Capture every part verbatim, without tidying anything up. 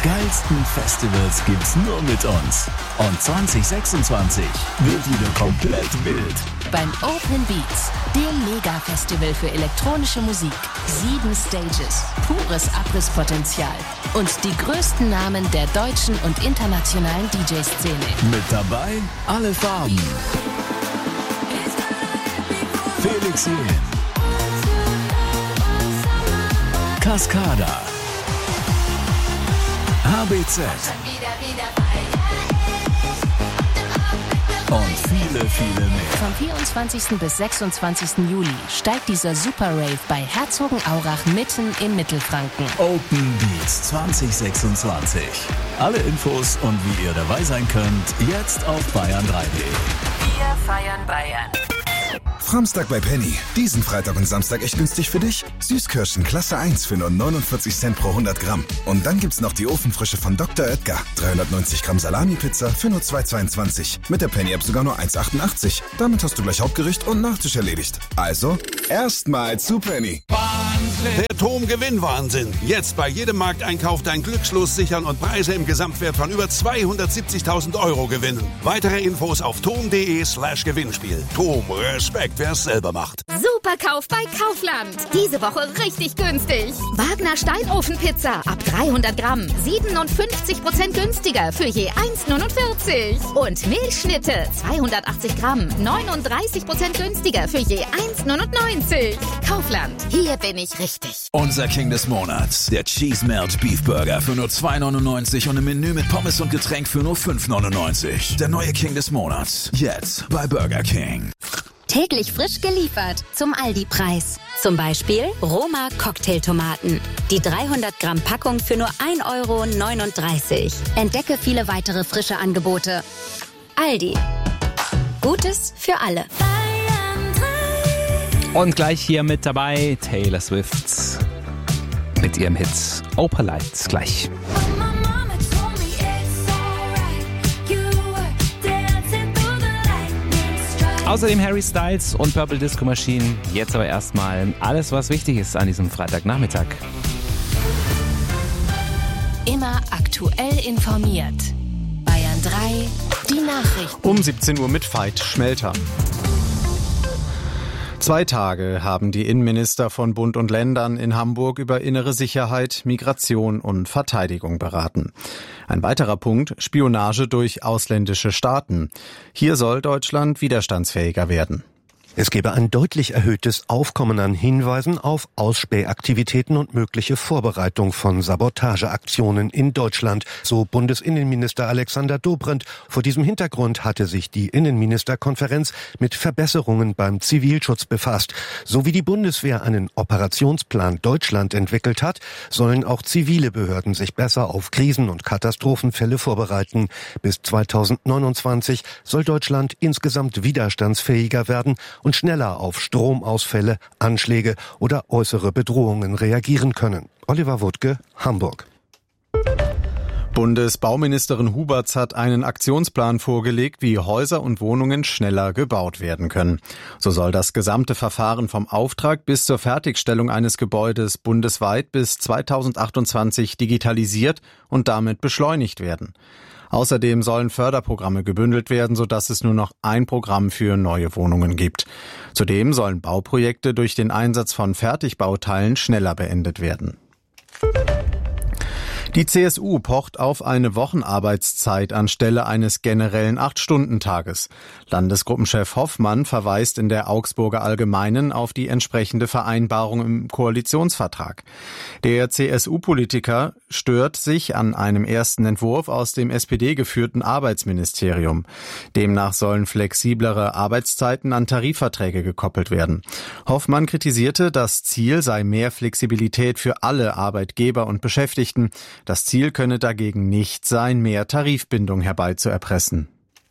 geilsten Festivals gibt's nur mit uns. Und zwanzig sechsundzwanzig wird wieder komplett wild. Beim Open Beats, dem Mega-Festival für elektronische Musik. Sieben Stages, pures Abrisspotenzial und die größten Namen der deutschen und internationalen D J-Szene. Mit dabei alle Farben. Felix Jähn, Cascada, H B Z und viele, viele mehr. Vom vierundzwanzigsten bis sechsundzwanzigsten Juli steigt dieser Super Rave bei Herzogenaurach mitten in Mittelfranken. Open Beats zwanzig sechsundzwanzig. Alle Infos und wie ihr dabei sein könnt, jetzt auf bayern drei punkt de. Wir feiern Bayern. Framstag bei Penny. Diesen Freitag und Samstag echt günstig für dich. Süßkirschen Klasse eins für nur neunundvierzig Cent pro hundert Gramm. Und dann gibt's noch die Ofenfrische von Doktor Oetker. dreihundertneunzig Gramm Salami-Pizza für nur zwei Euro zweiundzwanzig. Mit der Penny-App sogar nur eins Euro achtundachtzig. Damit hast du gleich Hauptgericht und Nachtisch erledigt. Also, erstmal zu Penny. Der Tom-Gewinn-Wahnsinn. Jetzt bei jedem Markteinkauf dein Glückslos sichern und Preise im Gesamtwert von über zweihundertsiebzigtausend Euro gewinnen. Weitere Infos auf tom.de slash Gewinnspiel. Tom, Respekt, wer es selber macht. Super Kauf bei Kaufland. Diese Woche richtig günstig. Wagner Steinofenpizza ab dreihundert Gramm. siebenundfünfzig Prozent günstiger für je eins Euro neunundvierzig. Und Milchschnitte zweihundertachtzig Gramm. neununddreißig Prozent günstiger für je eins Euro neunundneunzig. Kaufland. Hier bin ich richtig. Unser King des Monats, der Cheese Melt Beef Burger für nur zwei Euro neunundneunzig und im Menü mit Pommes und Getränk für nur fünf Euro neunundneunzig. Der neue King des Monats, jetzt bei Burger King. Täglich frisch geliefert zum Aldi-Preis. Zum Beispiel Roma Cocktailtomaten. Die dreihundert Gramm Packung für nur ein Euro neununddreißig. Entdecke viele weitere frische Angebote. Aldi. Gutes für alle. Und gleich hier mit dabei Taylor Swift mit ihrem Hit Opal Lights gleich. Außerdem Harry Styles und Purple Disco Machine. Jetzt aber erstmal alles, was wichtig ist an diesem Freitagnachmittag. Immer aktuell informiert. Bayern drei, die Nachrichten. Um siebzehn Uhr mit Veit Schmelter. Zwei Tage haben die Innenminister von Bund und Ländern in Hamburg über innere Sicherheit, Migration und Verteidigung beraten. Ein weiterer Punkt: Spionage durch ausländische Staaten. Hier soll Deutschland widerstandsfähiger werden. Es gebe ein deutlich erhöhtes Aufkommen an Hinweisen auf Ausspähaktivitäten und mögliche Vorbereitung von Sabotageaktionen in Deutschland, so Bundesinnenminister Alexander Dobrindt. Vor diesem Hintergrund hatte sich die Innenministerkonferenz mit Verbesserungen beim Zivilschutz befasst. So wie die Bundeswehr einen Operationsplan Deutschland entwickelt hat, sollen auch zivile Behörden sich besser auf Krisen- und Katastrophenfälle vorbereiten. Bis zweitausendneunundzwanzig soll Deutschland insgesamt widerstandsfähiger werden und schneller auf Stromausfälle, Anschläge oder äußere Bedrohungen reagieren können. Oliver Wuttke, Hamburg. Bundesbauministerin Huberts hat einen Aktionsplan vorgelegt, wie Häuser und Wohnungen schneller gebaut werden können. So soll das gesamte Verfahren vom Auftrag bis zur Fertigstellung eines Gebäudes bundesweit bis zweitausendachtundzwanzig digitalisiert und damit beschleunigt werden. Außerdem sollen Förderprogramme gebündelt werden, sodass es nur noch ein Programm für neue Wohnungen gibt. Zudem sollen Bauprojekte durch den Einsatz von Fertigbauteilen schneller beendet werden. Die C S U pocht auf eine Wochenarbeitszeit anstelle eines generellen acht-Stunden-Tages. Landesgruppenchef Hoffmann verweist in der Augsburger Allgemeinen auf die entsprechende Vereinbarung im Koalitionsvertrag. Der C S U-Politiker stört sich an einem ersten Entwurf aus dem S P D-geführten Arbeitsministerium. Demnach sollen flexiblere Arbeitszeiten an Tarifverträge gekoppelt werden. Hoffmann kritisierte, das Ziel sei mehr Flexibilität für alle Arbeitgeber und Beschäftigten. Das Ziel könne dagegen nicht sein, mehr Tarifbindung herbeizuerpressen.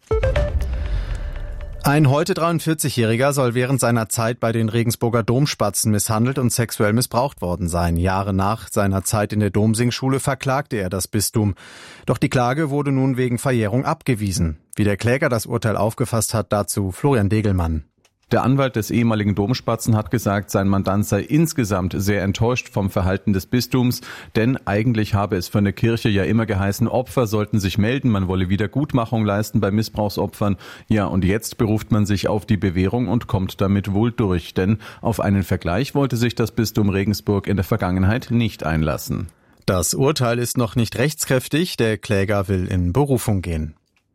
Ein heute dreiundvierzigjähriger soll während seiner Zeit bei den Regensburger Domspatzen misshandelt und sexuell missbraucht worden sein. Jahre nach seiner Zeit in der Domsingschule verklagte er das Bistum. Doch die Klage wurde nun wegen Verjährung abgewiesen. Wie der Kläger das Urteil aufgefasst hat, dazu Florian Degelmann. Der Anwalt des ehemaligen Domspatzen hat gesagt, sein Mandant sei insgesamt sehr enttäuscht vom Verhalten des Bistums, denn eigentlich habe es für eine Kirche ja immer geheißen, Opfer sollten sich melden, man wolle Wiedergutmachung leisten bei Missbrauchsopfern. Ja, und jetzt beruft man sich auf die Bewährung und kommt damit wohl durch, denn auf einen Vergleich wollte sich das Bistum Regensburg in der Vergangenheit nicht einlassen. Das Urteil ist noch nicht rechtskräftig, der Kläger will in Berufung gehen.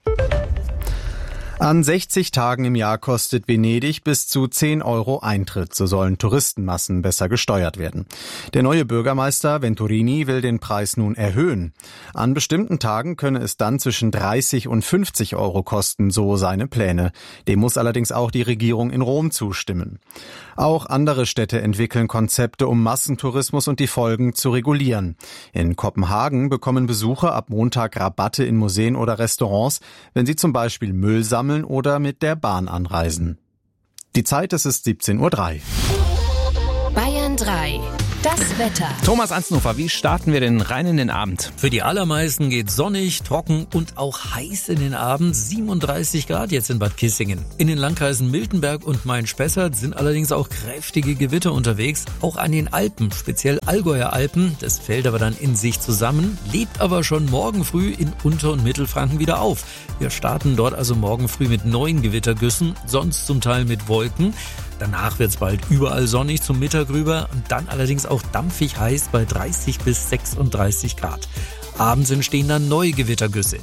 An sechzig Tagen im Jahr kostet Venedig bis zu zehn Euro Eintritt. So sollen Touristenmassen besser gesteuert werden. Der neue Bürgermeister Venturini will den Preis nun erhöhen. An bestimmten Tagen könne es dann zwischen dreißig und fünfzig Euro kosten, so seine Pläne. Dem muss allerdings auch die Regierung in Rom zustimmen. Auch andere Städte entwickeln Konzepte, um Massentourismus und die Folgen zu regulieren. In Kopenhagen bekommen Besucher ab Montag Rabatte in Museen oder Restaurants, wenn sie zum Beispiel Müll sammeln oder mit der Bahn anreisen. Die Zeit, es ist siebzehn Uhr drei. Bayern drei. Das Wetter. Thomas Ansnufer, wie starten wir denn rein in den Abend? Für die allermeisten geht sonnig, trocken und auch heiß in den Abend. siebenunddreißig Grad jetzt in Bad Kissingen. In den Landkreisen Miltenberg und Main-Spessart sind allerdings auch kräftige Gewitter unterwegs. Auch an den Alpen, speziell Allgäuer Alpen. Das fällt aber dann in sich zusammen, lebt aber schon morgen früh in Unter- und Mittelfranken wieder auf. Wir starten dort also morgen früh mit neuen Gewittergüssen, sonst zum Teil mit Wolken. Danach wird's bald überall sonnig zum Mittag rüber und dann allerdings auch dampfig heiß bei dreißig bis sechsunddreißig Grad. Abends entstehen dann neue Gewittergüsse.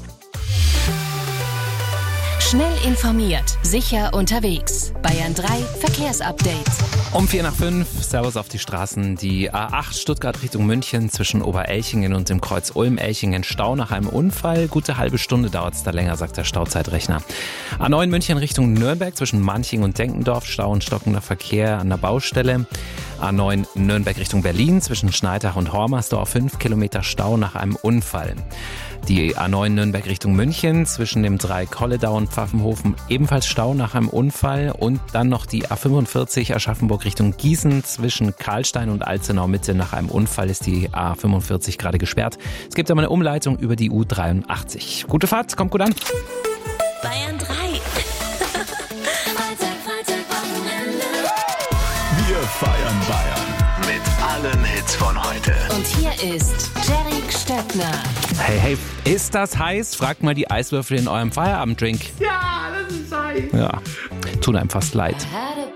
Schnell informiert, sicher unterwegs. Bayern drei Verkehrsupdate. Um vier nach fünf, Servus auf die Straßen. Die A acht Stuttgart Richtung München zwischen Oberelchingen und dem Kreuz Ulm-Elchingen Stau nach einem Unfall. Gute halbe Stunde dauert es da länger, sagt der Stauzeitrechner. A neun München Richtung Nürnberg zwischen Manching und Denkendorf. Stau und stockender Verkehr an der Baustelle. A neun Nürnberg Richtung Berlin zwischen Schneidach und Hormersdorf. fünf Kilometer Stau nach einem Unfall. Die A neun Nürnberg Richtung München zwischen dem drei Kolledau und Pfaffenhofen ebenfalls Stau nach einem Unfall und dann noch die A fünfundvierzig Aschaffenburg Richtung Gießen zwischen Karlstein und Alzenau Mitte. Nach einem Unfall ist die A fünfundvierzig gerade gesperrt. Es gibt aber eine Umleitung über die U dreiundachtzig. Gute Fahrt, kommt gut an. Bayern drei. Wir feiern Bayern mit allen Hits von heute. Und hier ist Jerry Stöckner. Hey, hey, ist das heiß? Fragt mal die Eiswürfel in eurem Feierabenddrink. Ja, das ist heiß. Ja, tut einem fast leid.